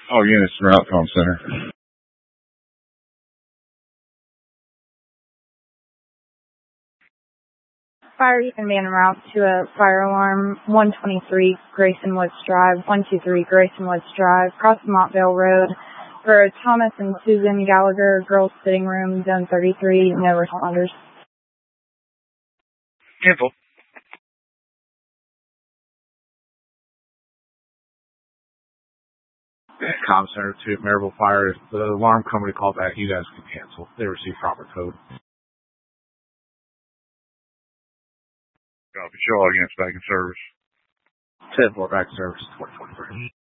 All units from Outcom Center. Fire can be en route to a fire alarm 123 Grayson Woods Drive, 123 Grayson Woods Drive, across Montvale Road for Thomas and Susan Gallagher, girls sitting room, zone 33, no responders. Cancel. Com Center to Maryville Fire. If the alarm company called back, you guys can cancel. They receive proper code. Copy. Show all units back in service. 10-4 back in service, 2023.